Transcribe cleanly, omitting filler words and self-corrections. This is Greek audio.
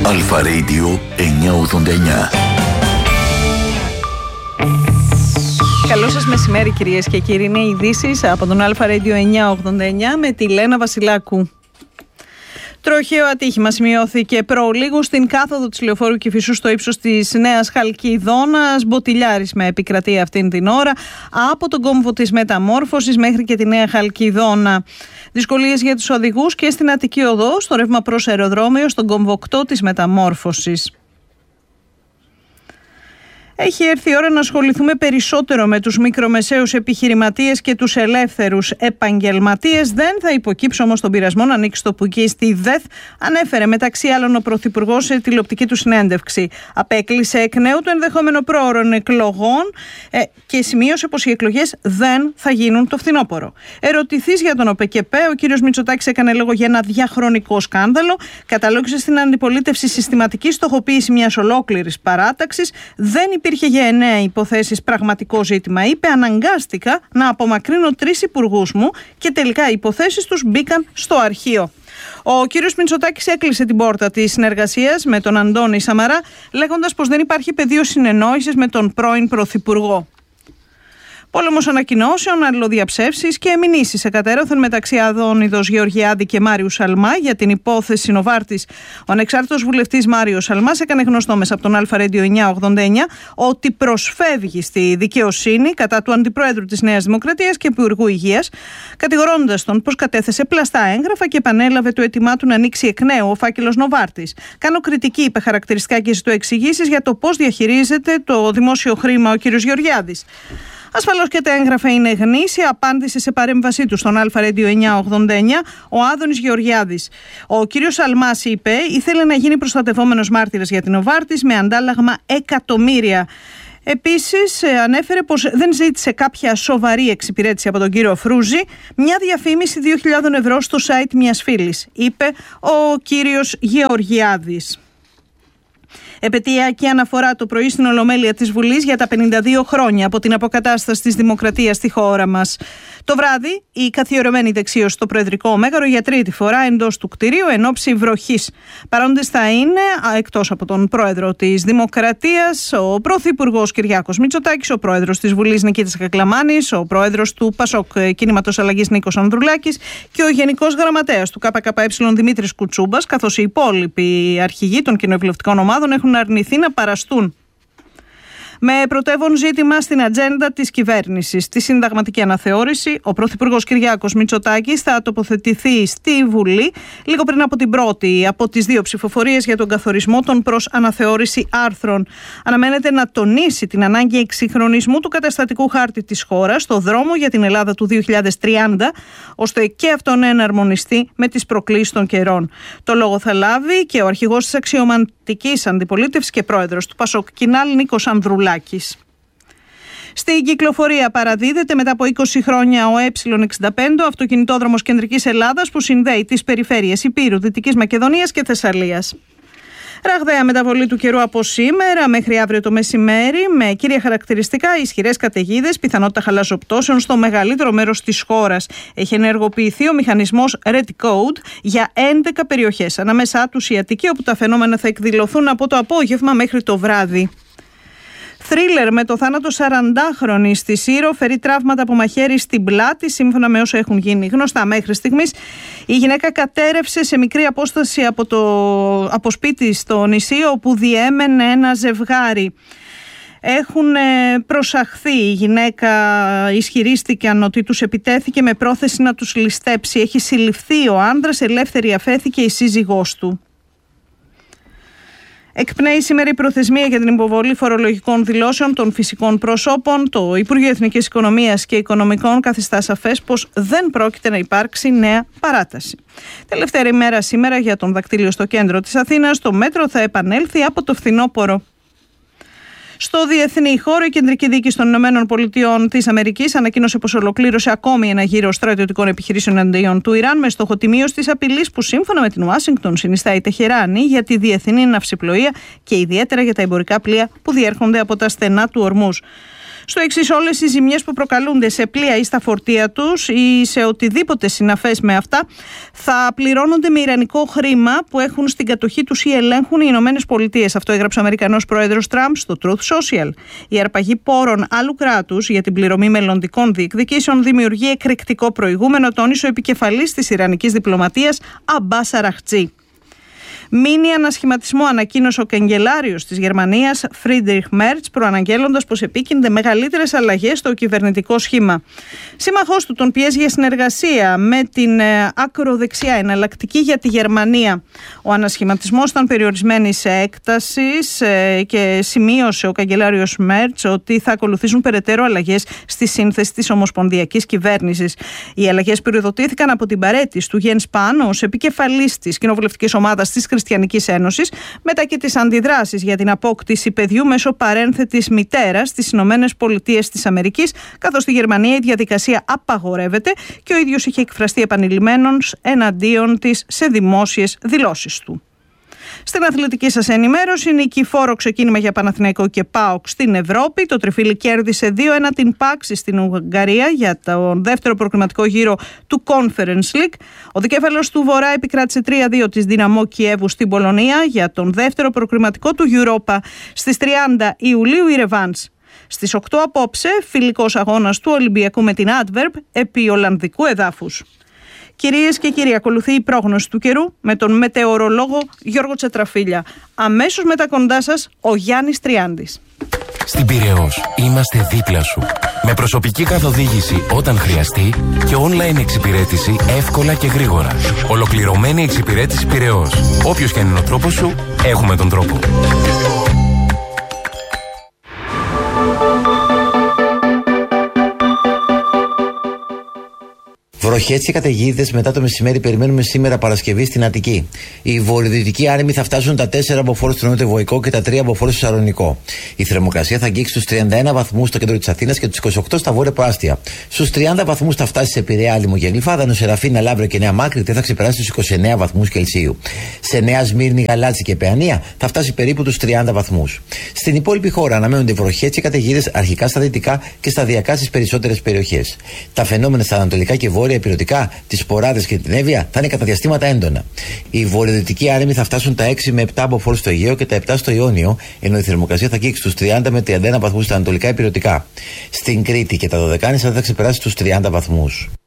Αλφα Radio 989. Καλό σας μεσημέρι, κυρίες και κύριοι. Είναι οι ειδήσεις από τον Αλφα Radio 989 με τη Λένα Βασιλάκου. Τροχαίο ατύχημα σημειώθηκε προλίγου στην κάθοδο της λεωφόρου Κηφισού στο ύψος της Νέας Χαλκιδόνας. Μποτιλιάρισμα επικρατεί αυτήν την ώρα από τον κόμβο της Μεταμόρφωσης μέχρι και τη Νέα Χαλκιδόνα. Δυσκολίες για τους οδηγούς και στην Αττική Οδό, στο ρεύμα προς αεροδρόμιο, στον κόμβο 8 της Μεταμόρφωσης. Έχει έρθει η ώρα να ασχοληθούμε περισσότερο με τους μικρομεσαίους επιχειρηματίες και τους ελεύθερους επαγγελματίες. Δεν θα υποκύψω όμως τον πειρασμό να ανοίξει το πουκί στη ΔΕΘ, ανέφερε μεταξύ άλλων ο Πρωθυπουργός σε τηλεοπτική του συνέντευξη. Απέκλεισε εκ νέου το ενδεχόμενο πρόωρων εκλογών και σημείωσε πως οι εκλογές δεν θα γίνουν το φθινόπωρο. Ερωτηθείς για τον ΟΠΕΚΕΠΕ, ο κ. Μητσοτάκης έκανε λόγο για ένα διαχρονικό σκάνδαλο. Καταλόγησε στην αντιπολίτευση συστηματική στοχοποίηση μιας ολόκληρης παράταξης. Δεν υπήρχε για 9 υποθέσεις πραγματικό ζήτημα, είπε. Αναγκάστηκα να απομακρύνω 3 υπουργούς μου και τελικά οι υποθέσεις τους μπήκαν στο αρχείο. Ο κύριος Μητσοτάκης έκλεισε την πόρτα της συνεργασίας με τον Αντώνη Σαμαρά, λέγοντας πως δεν υπάρχει πεδίο συνεννόησης με τον πρώην Πρωθυπουργό. Πόλεμος ανακοινώσεων, αλληλοδιαψεύσεις και μηνύσεις εκατέρωθεν μεταξύ Αδόνιδος Γεωργιάδη και Μάριου Σαλμά για την υπόθεση Νοβάρτης. Ο ανεξάρτητος βουλευτής Μάριος Σαλμάς έκανε γνωστό μέσα από τον Αλφα Radio 989 ότι προσφεύγει στη δικαιοσύνη κατά του Αντιπρόεδρου της Νέας Δημοκρατίας και Υπουργού Υγείας, κατηγορώντας τον πως κατέθεσε πλαστά έγγραφα και επανέλαβε το αίτημά του να ανοίξει εκ νέου ο φάκελος Νοβάρτης. Κάνω κριτική, είπε χαρακτηριστικά, και ζητώ εξηγήσεις για το πώς διαχειρίζεται το δημόσιο χρήμα ο κ. Γεωργιάδης. Ασφαλώς και τα έγγραφα είναι γνήσια, απάντησε σε παρέμβασή του στον Αλφα Radio 989 ο Άδωνης Γεωργιάδης. Ο κύριος Σαλμάς, είπε, ήθελε να γίνει προστατευόμενος μάρτυρας για την Νοβάρτης με αντάλλαγμα εκατομμύρια. Επίσης ανέφερε πως δεν ζήτησε κάποια σοβαρή εξυπηρέτηση από τον κύριο Φρούζη, μια διαφήμιση 2.000 ευρώ στο site μιας φίλης, είπε ο κύριος Γεωργιάδης. Επαιτειακή αναφορά το πρωί στην Ολομέλεια της Βουλής για τα 52 χρόνια από την αποκατάσταση της δημοκρατίας στη χώρα μας. Το βράδυ, η καθιερωμένη δεξίωση στο Προεδρικό Μέγαρο για τρίτη φορά εντός του κτηρίου εν ώψη βροχής. Παρόντες θα είναι, εκτός από τον Πρόεδρο της Δημοκρατίας, ο Πρωθυπουργός Κυριάκος Μητσοτάκης, ο Πρόεδρος της Βουλής Νικήτας Κακλαμάνης, ο Πρόεδρος του ΠΑΣΟΚ Κίνηματος Αλλαγής Νίκος Ανδρουλάκης και ο Γενικός Γραμματέας του ΚΚΕ Δημήτρης Κουτσούμπας, καθώς οι υπόλοιποι αρχηγοί των κοινοβουλευτικών ομάδων έχουν αρνηθεί να παραστούν. Με πρωτεύον ζήτημα στην ατζέντα της κυβέρνησης τη συνταγματική αναθεώρηση, ο Πρωθυπουργός Κυριάκος Μητσοτάκης θα τοποθετηθεί στη Βουλή λίγο πριν από την πρώτη από τις 2 ψηφοφορίες για τον καθορισμό των προς αναθεώρηση άρθρων. Αναμένεται να τονίσει την ανάγκη εξυγχρονισμού του καταστατικού χάρτη της χώρας στο δρόμο για την Ελλάδα του 2030, ώστε και αυτό να εναρμονιστεί με τις προκλήσεις των καιρών. Το λόγο θα λάβει και ο αρχηγός της αξιωματικής αντιπολίτευσης και πρόεδρος του ΠΑΣΟΚ Κινάλ Νίκος Ανδρουλάκης. Στην κυκλοφορία παραδίδεται μετά από 20 χρόνια ο Ε65, ο αυτοκινητόδρομος Κεντρικής Ελλάδας που συνδέει τις περιφέρειες Ηπείρου, Δυτικής Μακεδονίας και Θεσσαλίας. Ραγδαία μεταβολή του καιρού από σήμερα μέχρι αύριο το μεσημέρι, με κύρια χαρακτηριστικά ισχυρές καταιγίδες, πιθανότητα χαλαζοπτώσεων στο μεγαλύτερο μέρος της χώρας. Έχει ενεργοποιηθεί ο μηχανισμός Red Code για 11 περιοχές, ανάμεσά τους η Αττική, όπου τα φαινόμενα θα εκδηλωθούν από το απόγευμα μέχρι το βράδυ. Θρίλερ με το θάνατο 40χρονη στη Σύρο, φέρει τραύματα από μαχαίρι στην πλάτη, σύμφωνα με όσα έχουν γίνει γνωστά μέχρι στιγμής. Η γυναίκα κατέρευσε σε μικρή απόσταση από σπίτι στο νησί, όπου διέμενε ένα ζευγάρι. Έχουν προσαχθεί. Η γυναίκα ισχυρίστηκαν ότι τους επιτέθηκε με πρόθεση να τους ληστέψει. Έχει συλληφθεί ο άνδρας, ελεύθερη αφέθηκε η σύζυγός του. Εκπνέει σήμερα η προθεσμία για την υποβολή φορολογικών δηλώσεων των φυσικών προσώπων. Το Υπουργείο Εθνικής Οικονομίας και Οικονομικών καθιστά σαφές πως δεν πρόκειται να υπάρξει νέα παράταση. Τελευταία ημέρα σήμερα για τον δακτύλιο στο κέντρο της Αθήνας. Το μέτρο θα επανέλθει από το φθινόπωρο. Στο διεθνή χώρο, η Κεντρική Διοίκηση των ΗΠΑ της Αμερικής ανακοίνωσε πως ολοκλήρωσε ακόμη ένα γύρο στρατιωτικών επιχειρήσεων εναντίον του Ιράν με στόχο τη μείωση της απειλής που σύμφωνα με την Ουάσιγκτον συνιστά η Τεχεράνη για τη διεθνή ναυσιπλοεία και ιδιαίτερα για τα εμπορικά πλοία που διέρχονται από τα στενά του Ορμούζ. Στο εξής, όλες οι ζημιές που προκαλούνται σε πλοία ή στα φορτία τους ή σε οτιδήποτε συναφές με αυτά θα πληρώνονται με ιρανικό χρήμα που έχουν στην κατοχή τους ή ελέγχουν οι Ηνωμένες Πολιτείες. Αυτό έγραψε ο Αμερικανός πρόεδρος Τραμπ στο Truth Social. Η αρπαγή πόρων άλλου κράτους για την πληρωμή μελλοντικών διεκδικήσεων δημιουργεί εκρηκτικό προηγούμενο, τόνισε ο επικεφαλής της Ιρανικής διπλωματίας Αμπάς Αραχτζή. Μίνι ανασχηματισμό ανακοίνωσε ο καγκελάριος της Γερμανίας Φρίντριχ Μέρτς, προαναγγέλλοντας πως επίκυνται μεγαλύτερες αλλαγές στο κυβερνητικό σχήμα. Σύμμαχός του τον πιέζει για συνεργασία με την ακροδεξιά εναλλακτική για τη Γερμανία. Ο ανασχηματισμός ήταν περιορισμένης έκτασης και σημείωσε ο καγκελάριος Μέρτς ότι θα ακολουθήσουν περαιτέρω αλλαγές στη σύνθεση της ομοσπονδιακής κυβέρνησης. Οι αλλαγές περιοδοτήθηκαν από την παραίτηση του Γιεν Σπάν ως επικεφαλής της κοινοβουλευτικής ομάδας της Χριστιανικής Ένωσης, μετά και τις αντιδράσεις για την απόκτηση παιδιού μέσω παρένθετης μητέρας στις Ηνωμένες Πολιτείες της Αμερικής, καθώς στη Γερμανία η διαδικασία απαγορεύεται και ο ίδιος είχε εκφραστεί επανειλημμένως εναντίον της σε δημόσιες δηλώσεις του. Στην αθλητική σας ενημέρωση, νικηφόρο ξεκίνημα για Παναθηναϊκό και ΠΑΟΚ στην Ευρώπη. Το τριφύλι κέρδισε 2-1 την Πάξη στην Ουγγαρία για τον δεύτερο προκριματικό γύρο του Conference League. Ο δικέφαλος του Βορρά επικράτησε 3-2 της Δυναμό Κιέβου στην Πολωνία για τον δεύτερο προκριματικό του Europa. Στις 30 Ιουλίου η ρεβάνς. Στις 8 απόψε, φιλικός αγώνας του Ολυμπιακού με την Adverb επί Ολλανδικού εδάφους. Κυρίες και κύριοι, ακολουθεί η πρόγνωση του καιρού με τον μετεωρολόγο Γιώργο Τσετραφίλια. Αμέσως μετά κοντά σας ο Γιάννης Τριάντης. Στην Πειραιώς είμαστε δίπλα σου. Με προσωπική καθοδήγηση όταν χρειαστεί και online εξυπηρέτηση εύκολα και γρήγορα. Ολοκληρωμένη εξυπηρέτηση Πειραιώς. Όποιος και αν είναι ο τρόπος σου, έχουμε τον τρόπο. Βροχές και καταιγίδες μετά το μεσημέρι περιμένουμε σήμερα Παρασκευή στην Αττική. Οι βορειοδυτικοί άρημοι θα φτάσουν τα 4 μποφόρ στο νοτιοβοϊκό και τα 3 μποφόρ στο Σαλονικό. Η θερμοκρασία θα αγγίξει τους 31 βαθμούς στο κέντρο της Αθήνας και τους 28 στα βόρεια προάστια. Στους 30 βαθμούς θα φτάσει σε Πειραιά, Άλυμο και Γλυφάδα, Σεραφίνα, Λαύριο και Νέα Μάκρη θα ξεπεράσει τους 29 βαθμούς Κελσίου. Σε Νέα Σμύρνη, Γαλάτσι και Παιανία θα φτάσει περίπου τους 30 βαθμούς. Στην υπόλοιπη χώρα αναμένονται βροχές και καταιγίδες αρχικά στα δυτικά και σταδιακά στις περισσότερες περιοχές. Τα φαινόμενα στα ανατολικά και βόρεια υπηρετικά, τις Ποράδες και την Εύβοια θα είναι κατά διαστήματα έντονα. Οι βορειοδυτικοί άρημοι θα φτάσουν τα 6 με 7 μποφόρ στο Αιγαίο και τα 7 στο Ιόνιο, ενώ η θερμοκρασία θα αγγίξει τους 30 με 31 βαθμούς στα ανατολικά υπηρετικά. Στην Κρήτη και τα Δωδεκάνησα θα ξεπεράσει τους 30 βαθμούς.